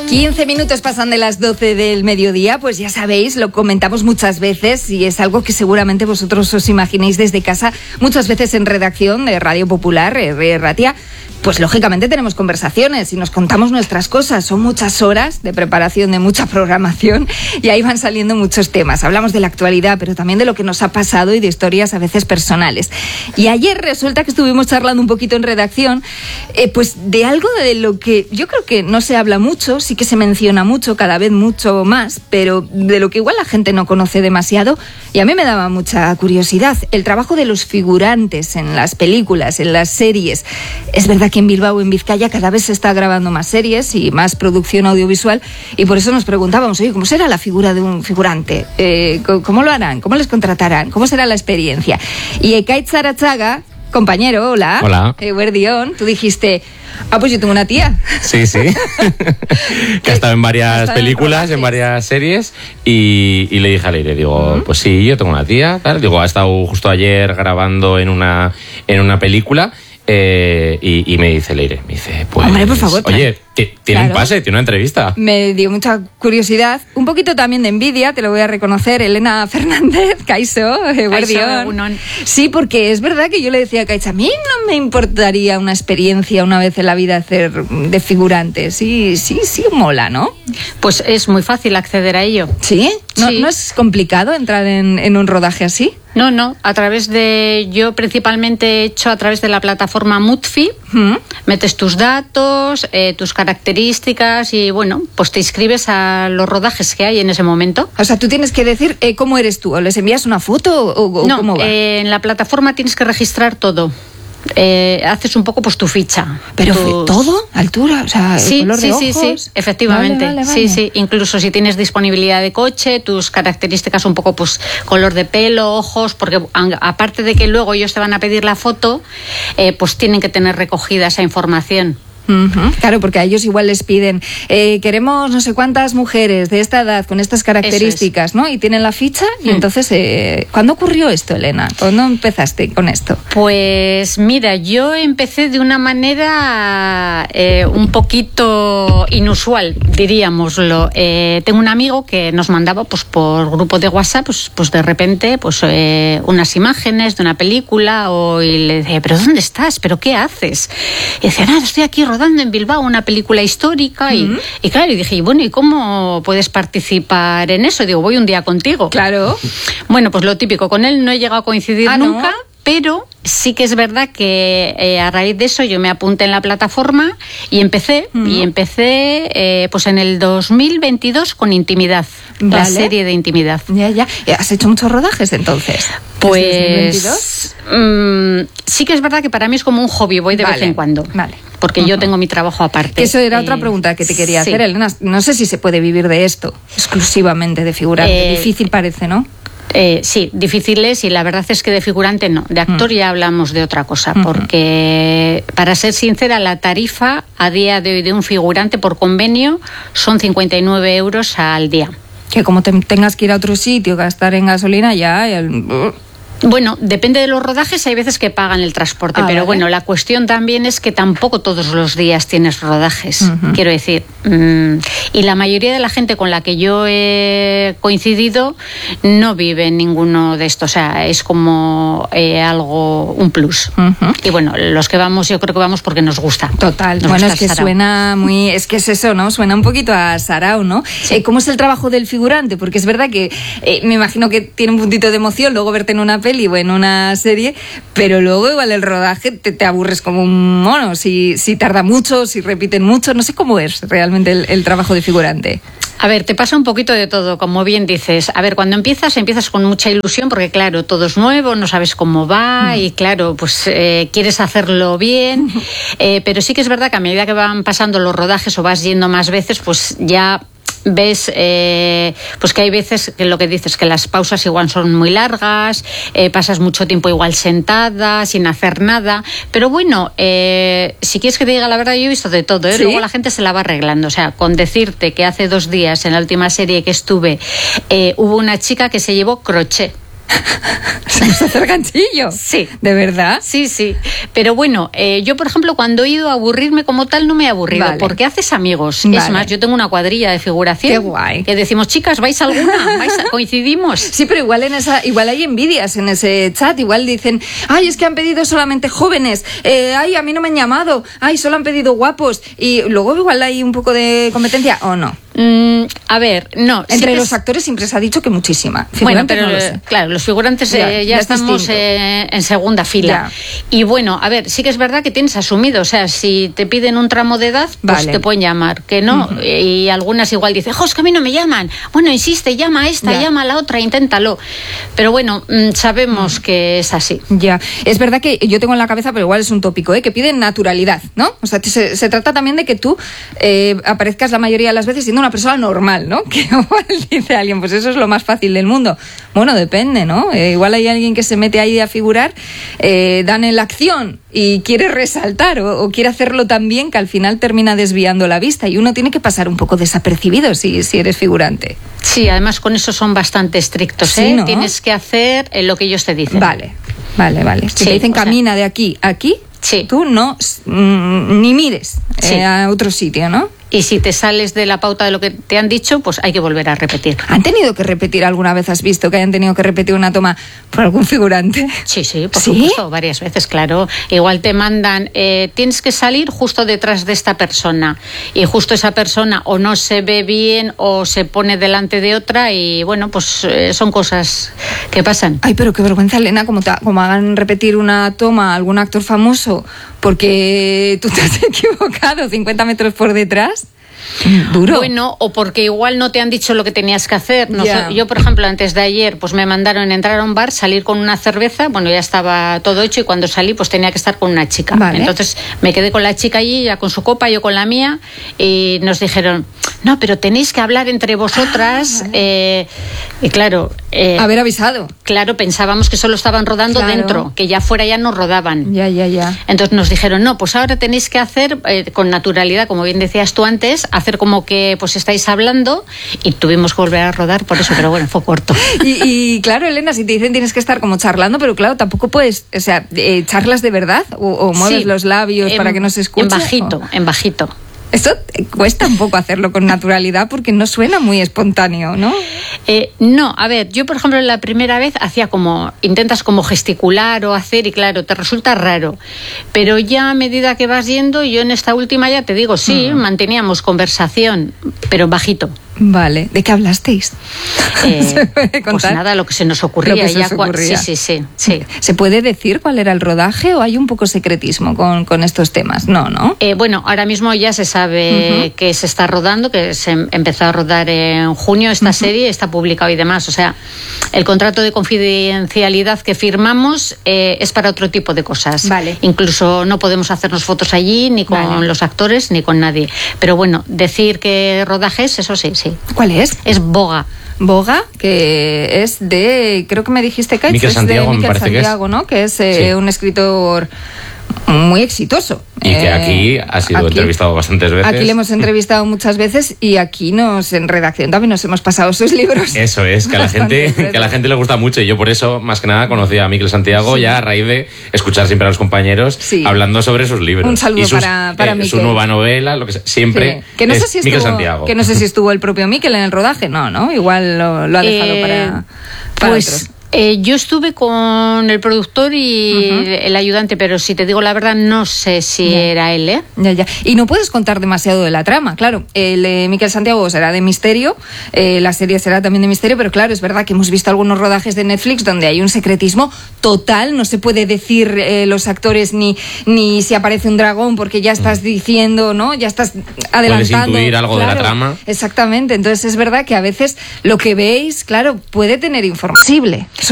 15 minutos pasan de las 12 del mediodía, pues ya sabéis, lo comentamos muchas veces y es algo que seguramente vosotros os imaginéis desde casa, muchas veces en redacción de Radio Popular, Ratia. Pues lógicamente tenemos conversaciones y nos contamos nuestras cosas. Son muchas horas de preparación, de mucha programación y ahí van saliendo muchos temas. Hablamos de la actualidad, pero también de lo que nos ha pasado y de historias a veces personales. Y ayer resulta que estuvimos charlando un poquito en redacción, pues de algo de lo que yo creo que no se habla mucho, sí que se menciona mucho, cada vez mucho más, pero de lo que igual la gente no conoce demasiado y a mí me daba mucha curiosidad. El trabajo de los figurantes en las películas, en las series. Es verdad que en Bilbao, en Vizcaya, cada vez se está grabando más series y más producción audiovisual y por eso nos preguntábamos, oye, ¿cómo será la figura de un figurante? ¿Cómo lo harán? ¿Cómo les contratarán? ¿Cómo será la experiencia? Y Ekaitz Arachaga, compañero, hola. Hola. Guardión, tú dijiste, pues yo tengo una tía. Sí. Que ha estado en varias películas, en varias series y le dije a Leire, digo, pues sí, yo tengo una tía, tal. Digo, ha estado justo ayer grabando en una película. Y me dice Leire, me dice, pues, hombre, por favor, oye, tiene un pase, tiene una entrevista. Me dio mucha curiosidad, un poquito también de envidia, te lo voy a reconocer, Elena Fernández, Kaixo, Guardión. Sí, porque es verdad que yo le decía a Kaixo, a mí no me importaría una experiencia una vez en la vida hacer de figurante. Sí, mola, ¿no? Pues es muy fácil acceder a ello. ¿Sí? Sí. ¿No es complicado entrar en un rodaje así? No, yo principalmente he hecho a través de la plataforma Mutfi, metes tus datos, tus características y bueno, pues te inscribes a los rodajes que hay en ese momento. O sea, tú tienes que decir cómo eres tú, o les envías una foto o no, cómo va. En la plataforma tienes que registrar todo. Haces un poco pues tu ficha. ¿Pero todo? ¿Altura? O sea, sí, color de ojos. Sí, efectivamente. Vale. Sí, incluso si tienes disponibilidad de coche, tus características un poco pues color de pelo, ojos, porque aparte de que luego ellos te van a pedir la foto, pues tienen que tener recogida esa información. Claro, porque a ellos igual les piden queremos no sé cuántas mujeres de esta edad con estas características, ¿no? Y tienen la ficha y entonces ¿cuándo ocurrió esto, Elena? ¿Cuándo empezaste con esto? Pues mira, yo empecé de una manera un poquito inusual, diríamoslo. Tengo un amigo que nos mandaba pues por grupo de WhatsApp pues de repente pues unas imágenes de una película y le decía, ¿pero dónde estás? ¿Pero qué haces? Y decía, nada, estoy aquí rodando en Bilbao una película histórica y claro, y dije, ¿y cómo puedes participar en eso? Y digo, voy un día contigo. Claro. Bueno, pues lo típico, con él no he llegado a coincidir nunca, ¿no? Pero sí que es verdad que a raíz de eso yo me apunté en la plataforma y empecé pues en el 2022 con Intimidad, la serie de Intimidad. Ya. ¿Has hecho muchos rodajes entonces? Pues sí que es verdad que para mí es como un hobby, voy de vez en cuando. Vale. Porque yo tengo mi trabajo aparte. Eso era otra pregunta que te quería hacer, Elena. No sé si se puede vivir de esto, exclusivamente de figurante. Difícil parece, ¿no? Sí, difícil es, y la verdad es que de figurante no. De actor ya hablamos de otra cosa, porque para ser sincera, la tarifa a día de hoy de un figurante por convenio son 59 euros al día. Que como tengas que ir a otro sitio, gastar en gasolina ya... Bueno, depende de los rodajes, hay veces que pagan el transporte, pero vale. Bueno, la cuestión también es que tampoco todos los días tienes rodajes, quiero decir. Y la mayoría de la gente con la que yo he coincidido no vive en ninguno de estos, o sea, es como un plus. Y bueno, los que vamos, yo creo que vamos porque nos gusta. Total, bueno, es que suena muy, es que es eso, ¿no? Suena un poquito a sarao, ¿no? Sí. ¿Cómo es el trabajo del figurante? Porque es verdad que me imagino que tiene un puntito de emoción luego verte en una peli o en una serie, pero luego igual el rodaje te aburres como un mono, si tarda mucho, si repiten mucho, no sé cómo es realmente el trabajo de figurante. A ver, te pasa un poquito de todo, como bien dices. A ver, cuando empiezas con mucha ilusión porque claro, todo es nuevo, no sabes cómo va y claro, pues quieres hacerlo bien, pero sí que es verdad que a medida que van pasando los rodajes o vas yendo más veces, pues ya ves pues que hay veces que lo que dices, que las pausas igual son muy largas, pasas mucho tiempo igual sentada sin hacer nada, pero bueno, si quieres que te diga la verdad, yo he visto de todo, ¿Sí? Luego la gente se la va arreglando, o sea, con decirte que hace 2 días en la última serie que estuve hubo una chica que se llevó crochet. Se nos hace el ganchillo. Sí. ¿De verdad? Sí, sí. Pero bueno, yo, por ejemplo, cuando he ido a aburrirme como tal, no me he aburrido, Vale. porque haces amigos. Vale. Es más, yo tengo una cuadrilla de figuración. Qué guay. Que decimos, chicas, ¿vais alguna? ¿Coincidimos? Sí, pero igual igual hay envidias en ese chat. Igual dicen, ay, es que han pedido solamente jóvenes. Ay, a mí no me han llamado. Ay, solo han pedido guapos. Y luego igual hay un poco de competencia, ¿o no? A ver, no. Entre sí los actores siempre se ha dicho que muchísima. Bueno, Figurantes pero no lo sé. claro, los figurantes Ya es estamos distinto. en segunda fila. Ya. Y bueno, a ver, sí que es verdad que tienes asumido, o sea, si te piden un tramo de edad, pues Vale. te pueden llamar, que no. Y algunas igual dicen, es que a mí no me llaman. Bueno, insiste, llama a esta, Ya. llama a la otra, inténtalo. Pero bueno, sabemos que es así. Ya, es verdad que yo tengo en la cabeza, pero igual es un tópico, que piden naturalidad, ¿no? O sea, se trata también de que tú aparezcas la mayoría de las veces siendo una persona normal, ¿no? Que igual dice alguien, pues eso es lo más fácil del mundo. Bueno, depende, ¿no? Igual hay alguien que se mete ahí a figurar, dan en la acción y quiere resaltar o quiere hacerlo tan bien que al final termina desviando la vista y uno tiene que pasar un poco desapercibido si eres figurante. Sí, además con eso son bastante estrictos, Sí, ¿no? Tienes que hacer lo que ellos te dicen. Vale. Si Sí, te dicen o sea, camina de aquí a aquí, sí. tú no ni mires Sí. a otro sitio, ¿no? Y si te sales de la pauta de lo que te han dicho, pues hay que volver a repetir. ¿Han tenido que repetir alguna vez? ¿Has visto que hayan tenido que repetir una toma por algún figurante? Sí, por ¿Sí? supuesto, varias veces, claro. Igual te mandan, tienes que salir justo detrás de esta persona y justo esa persona o no se ve bien o se pone delante de otra y bueno, pues son cosas que pasan. Ay, pero qué vergüenza, Elena, como hagan repetir una toma a algún actor famoso porque tú te has equivocado 50 metros por detrás. Duro. Bueno, o porque igual no te han dicho lo que tenías que hacer. Ya. Yo, por ejemplo, antes de ayer, pues me mandaron entrar a un bar, salir con una cerveza. Bueno, ya estaba todo hecho y cuando salí, pues tenía que estar con una chica. Vale. Entonces me quedé con la chica allí, ya con su copa, yo con la mía, y nos dijeron, no, pero tenéis que hablar entre vosotras. Vale. Y claro, Haber avisado. claro, pensábamos que solo estaban rodando Claro. dentro, que ya fuera ya no rodaban. Ya. Entonces nos dijeron, no, pues ahora tenéis que hacer con naturalidad, como bien decías tú antes, hacer como que pues estáis hablando y tuvimos que volver a rodar por eso, pero bueno, fue corto. Y claro, Elena, si te dicen tienes que estar como charlando, pero claro, tampoco puedes, o sea, charlas de verdad o mueves Sí, los labios para que no se escuche. En bajito. Esto cuesta un poco hacerlo con naturalidad porque no suena muy espontáneo, ¿no? No, a ver, yo por ejemplo la primera vez intentas como gesticular o hacer y claro, te resulta raro, pero ya a medida que vas yendo, yo en esta última ya te digo, sí, manteníamos conversación, pero bajito. Vale, ¿de qué hablasteis? ¿Se puede Pues contar? nada, lo que se nos ocurría. Lo que se ya os ocurría. Sí. ¿Se puede decir cuál era el rodaje o hay un poco secretismo con estos temas? No. Bueno, ahora mismo ya se sabe que se está rodando, que se empezó a rodar en junio esta serie, está publicado y demás. O sea, el contrato de confidencialidad que firmamos es para otro tipo de cosas. Vale. Incluso no podemos hacernos fotos allí, ni con los actores, ni con nadie. Pero bueno, decir que rodajes, eso sí. ¿Cuál es? Es Boga. Boga, que es de, creo que me dijiste que Miquel es Santiago, de me Miquel parece que es. Santiago, ¿no? Que es Sí. un escritor muy exitoso. Y que aquí ha sido entrevistado bastantes veces. Aquí le hemos entrevistado muchas veces y aquí en redacción también nos hemos pasado sus libros. Eso es, que a la gente le gusta mucho y yo por eso, más que nada, conocí a Miquel Santiago ya a raíz de escuchar siempre a los compañeros hablando sobre sus libros. Un saludo y sus, para Miquel. su nueva novela, lo que sea, siempre Sí. Que no sé si Miquel Santiago. Que no sé si estuvo el propio Miquel en el rodaje, no, igual lo ha dejado para pues otros. Yo estuve con el productor y el ayudante, pero si te digo la verdad, no sé si era él, ¿eh? Ya. Y no puedes contar demasiado de la trama, claro. El Miquel Santiago será de misterio, la serie será también de misterio, pero claro, es verdad que hemos visto algunos rodajes de Netflix donde hay un secretismo total, no se puede decir los actores ni si aparece un dragón porque ya estás diciendo, ¿no? Ya estás adelantando. Puedes intuir algo de la trama. Exactamente, entonces es verdad que a veces lo que veis, claro, puede tener información.